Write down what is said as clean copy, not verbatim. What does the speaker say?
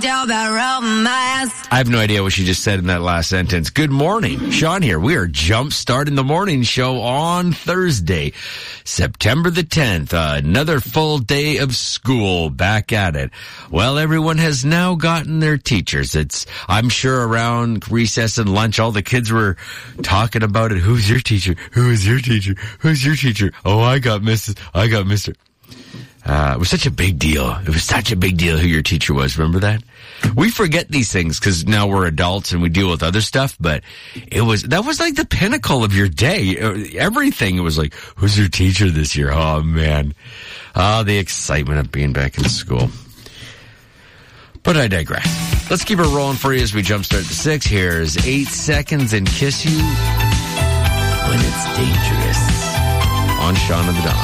I have no idea what she just said in that last sentence. Good morning. Sean here. We are jump starting the morning show on Thursday, September the 10th. Another full day of school back at it. Well, everyone has now gotten their teachers. I'm sure around recess and lunch, all the kids were talking about it. Who's your teacher? Who is your teacher? Who's your teacher? Oh, I got Mrs. I got Mr. It was such a big deal. It was such a big deal who your teacher was. Remember that? We forget these things because now we're adults and we deal with other stuff, but that was like the pinnacle of your day. Everything. It was like, who's your teacher this year? Oh, man. The excitement of being back in school. But I digress. Let's keep it rolling for you as we jumpstart the 6. Here's 8 Seconds and Kiss You When It's Dangerous on Sean of the Dawn.